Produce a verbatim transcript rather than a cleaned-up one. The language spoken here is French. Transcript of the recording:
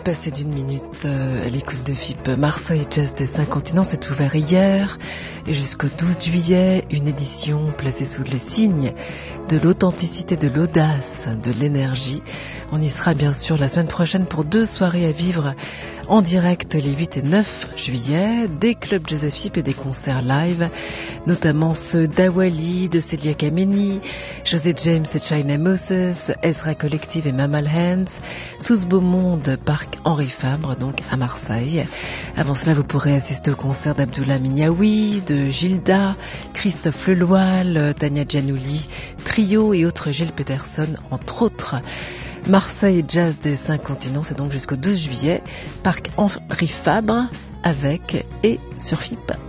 passé d'une minute euh, à l'écoute de F I P. Marseille Jazz des cinq continents s'est ouvert hier et jusqu'au douze juillet, une édition placée sous le signe de l'authenticité, de l'audace, de l'énergie. On y sera bien sûr la semaine prochaine pour deux soirées à vivre en direct les huit et neuf juillet, des clubs Jazz F I P et des concerts live, notamment ceux d'Awali, de Celia Kameni, José James et China Moses, Ezra Collective et Mammal Hands, Tout ce beau monde, parc Henri Fabre, donc à Marseille. Avant cela, vous pourrez assister au concert d'Abdullah Mignaoui, de Gilda, Christophe Leloil, Tania Gianouli, Trio et autres Gilles Peterson, entre autres. Marseille Jazz des cinq continents, c'est donc jusqu'au douze juillet, parc Henri Fabre, avec et sur F I P.